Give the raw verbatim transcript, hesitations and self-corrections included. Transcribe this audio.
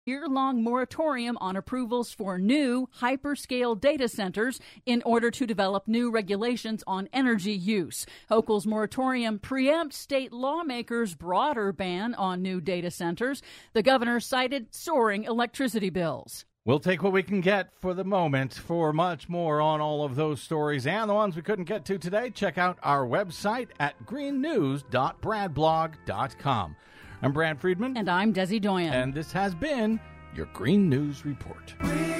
year-long moratorium on approvals for new hyperscale data centers in order to develop new regulations on energy use. Hochul's moratorium preempts state lawmakers' broader ban on new data centers. The governor cited soaring electricity bills. We'll take what we can get for the moment. For much more on all of those stories and the ones we couldn't get to today, check out our website at green news dot brad blog dot com. I'm Brad Friedman. And I'm Desi Doyen. And this has been your Green News Report.